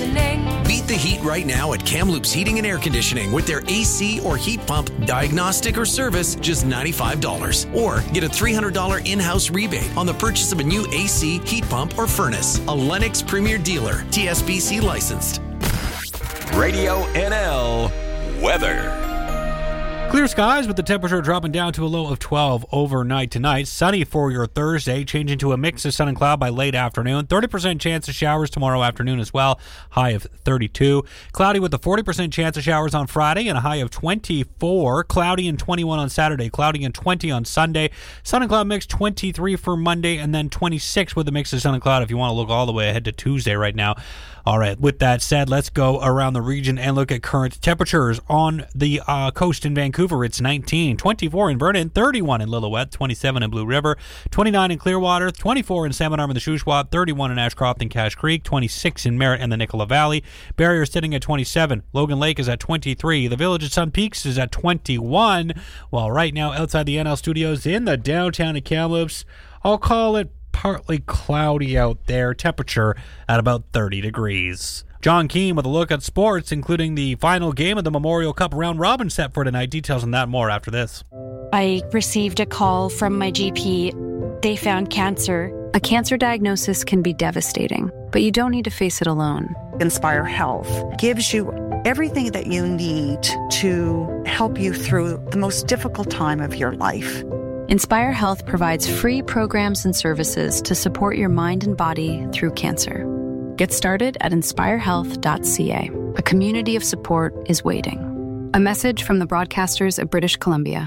conditioning. Beat the heat right now at Kamloops Heating and Air Conditioning with their AC or heat pump diagnostic or service, just $95. Or get a $300 in-house rebate on the purchase of a new AC, heat pump, or furnace. A Lennox Premier Dealer, TSBC licensed. Radio NL weather. Clear skies with the temperature dropping down to a low of 12 overnight tonight. Sunny for your Thursday, changing to a mix of sun and cloud by late afternoon. 30% chance of showers tomorrow afternoon as well, high of 32. Cloudy with a 40% chance of showers on Friday and a high of 24. Cloudy and 21 on Saturday, cloudy and 20 on Sunday. Sun and cloud mix 23 for Monday, and then 26 with a mix of sun and cloud if you want to look all the way ahead to Tuesday right now. All right, with that said, let's go around the region and look at current temperatures on the coast in Vancouver. It's 19, 24 in Vernon, 31 in Lillooet, 27 in Blue River, 29 in Clearwater, 24 in Salmon Arm and the Shuswap, 31 in Ashcroft and Cache Creek, 26 in Merritt and the Nicola Valley. Barrier sitting at 27. Logan Lake is at 23. The Village at Sun Peaks is at 21. While right now outside the NL studios in the downtown of Kamloops, I'll call it partly cloudy out there, temperature at about 30 degrees. John Keane with a look at sports, including the final game of the Memorial Cup round robin set for tonight. Details on that more after this. I received a call from my GP. They found cancer. A cancer diagnosis can be devastating, but you don't need to face it alone. Inspire Health gives you everything that you need to help you through the most difficult time of your life. Inspire Health provides free programs and services to support your mind and body through cancer. Get started at inspirehealth.ca. A community of support is waiting. A message from the broadcasters of British Columbia.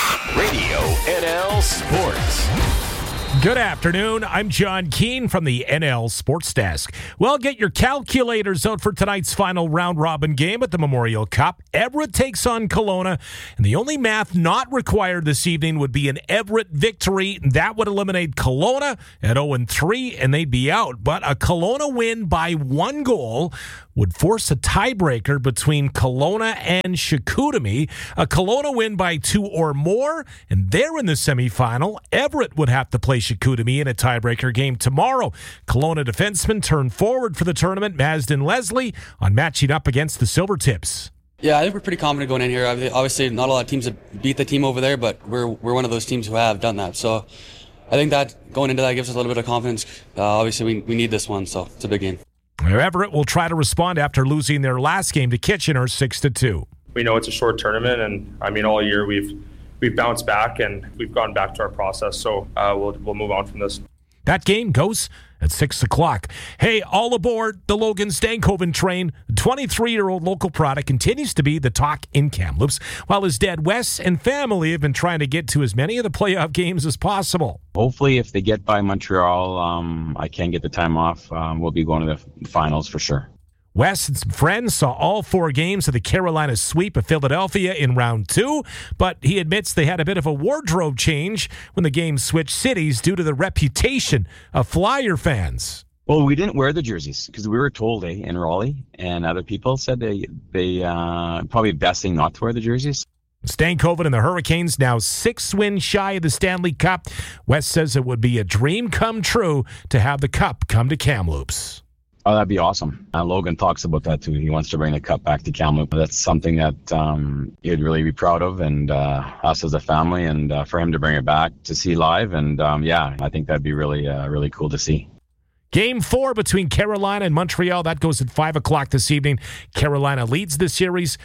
Radio NL Sports. Good afternoon. I'm John Keane from the NL Sports Desk. Well, get your calculators out for tonight's final round-robin game at the Memorial Cup. Everett takes on Kelowna, and the only math not required this evening would be an Everett victory. That would eliminate Kelowna at 0-3, and they'd be out. But a Kelowna win by 1 goal would force a tiebreaker between Kelowna and Chicoutimi. A Kelowna win by 2 or more, and they're in the semifinal. Everett would have to play Chicoutimi in a tiebreaker game tomorrow. Kelowna defenseman turned forward for the tournament, Mazden Leslie, on matching up against the Silvertips. Yeah, I think we're pretty confident going in here. Obviously, not a lot of teams have beat the team over there, but we're one of those teams who have done that. So I think that going into that gives us a little bit of confidence. Obviously, we need this one, so it's a big game. Everett will try to respond after losing their last game to Kitchener 6-2. We know it's a short tournament, and I mean, all year we've bounced back and we've gone back to our process. So we'll move on from this. That game goes at 6 o'clock. Hey, all aboard the Logan Stankoven train. The 23-year-old local product continues to be the talk in Kamloops, while his dad, Wes, and family have been trying to get to as many of the playoff games as possible. Hopefully, if they get by Montreal, I can get the time off. We'll be going to the finals for sure. Wes and some friends saw all 4 games of the Carolina sweep of Philadelphia in round 2, but he admits they had a bit of a wardrobe change when the game switched cities due to the reputation of Flyer fans. Well, we didn't wear the jerseys because we were told in Raleigh, and other people said they probably best thing not to wear the jerseys. Stankoven and the Hurricanes now 6 wins shy of the Stanley Cup. Wes says it would be a dream come true to have the Cup come to Kamloops. Oh, that'd be awesome. Logan talks about that too. He wants to bring the Cup back to Kamloops. That's something that he'd really be proud of, and us as a family, and for him to bring it back to see live. And I think that'd be really cool to see. Game 4 between Carolina and Montreal. That goes at 5 o'clock this evening. Carolina leads the series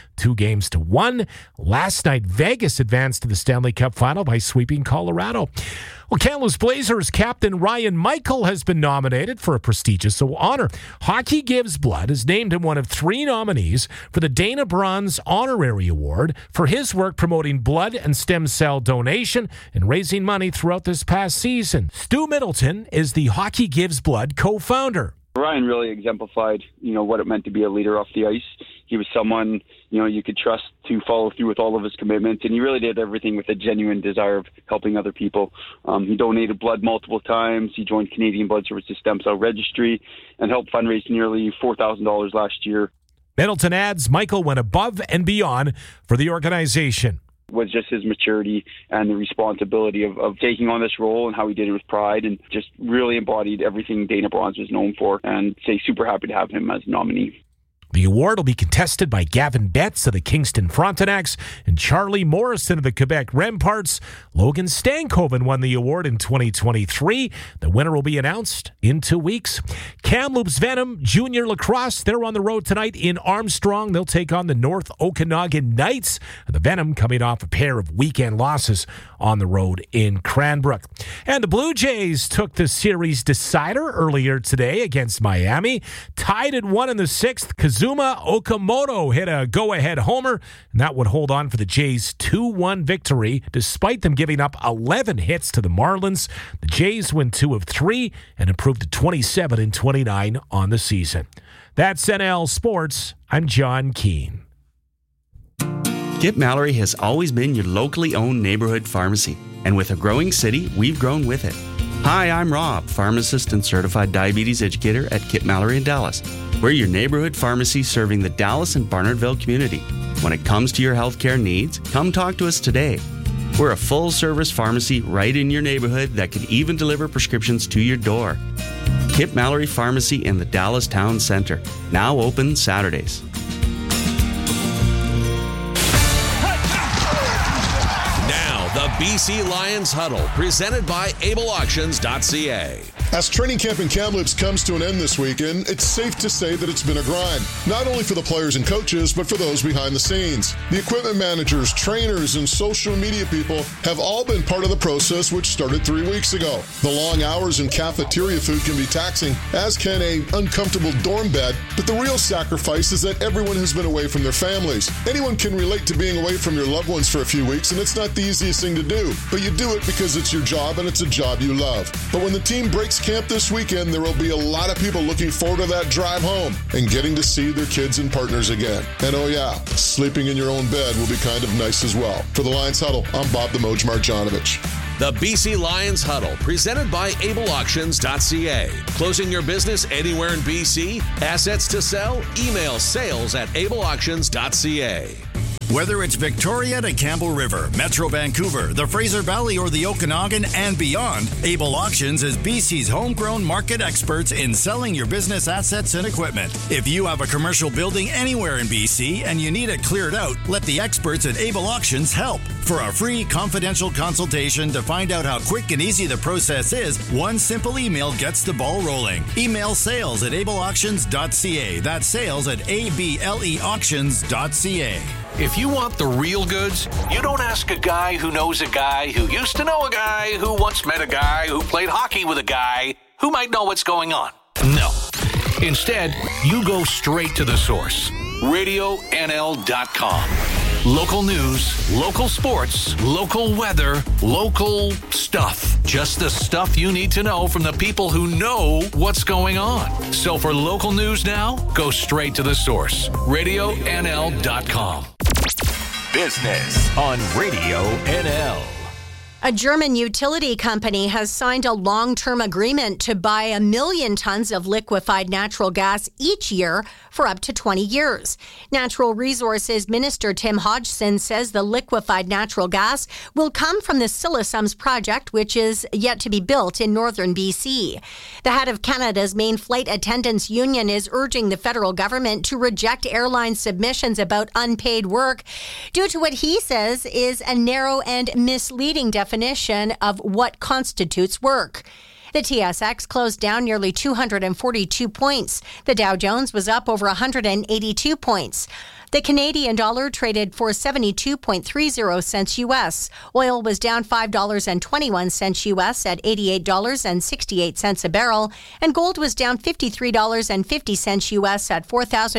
2-1. Last night, Vegas advanced to the Stanley Cup final by sweeping Colorado. Well, Kamloops Blazers captain Ryan Michael has been nominated for a prestigious honor. Hockey Gives Blood has named him one of 3 nominees for the Dana Bronze Honorary Award for his work promoting blood and stem cell donation and raising money throughout this past season. Stu Middleton is the Hockey Gives Blood co-founder. Ryan really exemplified, what it meant to be a leader off the ice. He was someone, you could trust to follow through with all of his commitments, and he really did everything with a genuine desire of helping other people. He donated blood multiple times. He joined Canadian Blood Services Stem Cell Registry and helped fundraise nearly $4,000 last year. Middleton adds Michael went above and beyond for the organization. was just his maturity and the responsibility of taking on this role and how he did it with pride, and just really embodied everything Dana Bronze was known for, and super happy to have him as a nominee. The award will be contested by Gavin Betts of the Kingston Frontenacs and Charlie Morrison of the Quebec Remparts. Logan Stankoven won the award in 2023. The winner will be announced in 2 weeks. Kamloops Venom Junior Lacrosse, they're on the road tonight in Armstrong. They'll take on the North Okanagan Knights. The Venom coming off a pair of weekend losses on the road in Cranbrook. And the Blue Jays took the series decider earlier today against Miami. Tied at 1 in the 6th. Kazuma Okamoto hit a go-ahead homer, and that would hold on for the Jays' 2-1 victory, despite them giving up 11 hits to the Marlins. The Jays win 2 of 3 and improved to 27-29 on the season. That's NL Sports. I'm John Keane. Kip Mallory has always been your locally owned neighborhood pharmacy, and with a growing city, we've grown with it. Hi, I'm Rob, pharmacist and certified diabetes educator at Kip Mallory in Dallas. We're your neighborhood pharmacy serving the Dallas and Barnardville community. When it comes to your healthcare needs, come talk to us today. We're a full-service pharmacy right in your neighborhood that could even deliver prescriptions to your door. Kip Mallory Pharmacy in the Dallas Town Center, now open Saturdays. The BC Lions Huddle, presented by AbleAuctions.ca. As training camp in Kamloops comes to an end this weekend, it's safe to say that it's been a grind. Not only for the players and coaches, but for those behind the scenes. The equipment managers, trainers, and social media people have all been part of the process, which started 3 weeks ago. The long hours and cafeteria food can be taxing, as can a uncomfortable dorm bed, but the real sacrifice is that everyone has been away from their families. Anyone can relate to being away from your loved ones for a few weeks, and it's not the easiest thing to do, but you do it because it's your job and it's a job you love. But when the team breaks camp this weekend, there will be a lot of people looking forward to that drive home and getting to see their kids and partners again. And oh yeah, sleeping in your own bed will be kind of nice as well. For the Lions Huddle, I'm Bob the Moj Marjanovic. The BC Lions Huddle, presented by AbleAuctions.ca. Closing your business anywhere in BC? Assets to sell? Email sales@AbleAuctions.ca. Whether it's Victoria to Campbell River, Metro Vancouver, the Fraser Valley, or the Okanagan and beyond, Able Auctions is BC's homegrown market experts in selling your business assets and equipment. If you have a commercial building anywhere in BC and you need it cleared out, let the experts at Able Auctions help. For a free confidential consultation to find out how quick and easy the process is, one simple email gets the ball rolling. Email sales@ableauctions.ca. That's sales@ableauctions.ca. If you want the real goods, you don't ask a guy who knows a guy who used to know a guy who once met a guy who played hockey with a guy who might know what's going on. No. Instead, you go straight to the source. RadioNL.com. Local news, local sports, local weather, local stuff. Just the stuff you need to know from the people who know what's going on. So for local news now, go straight to the source. RadioNL.com. Business on Radio NL. A German utility company has signed a long-term agreement to buy 1 million tons of liquefied natural gas each year for up to 20 years. Natural Resources Minister Tim Hodgson says the liquefied natural gas will come from the Silesums project, which is yet to be built in northern BC. The head of Canada's main flight attendants union is urging the federal government to reject airline submissions about unpaid work due to what he says is a narrow and misleading definition of what constitutes work. The TSX closed down nearly 242 points. The Dow Jones was up over 182 points. The Canadian dollar traded for 72.30 cents U.S. Oil was down $5.21 U.S. at $88.68 a barrel, and gold was down $53.50 U.S. at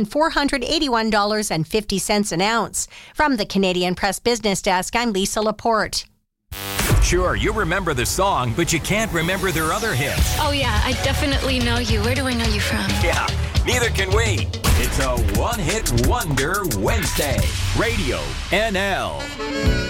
$4,481.50 an ounce. From the Canadian Press Business Desk, I'm Lisa Laporte. Sure, you remember the song, but you can't remember their other hits. Oh, yeah, I definitely know you. Where do I know you from? Yeah, neither can we. It's a one-hit wonder Wednesday. Radio NL.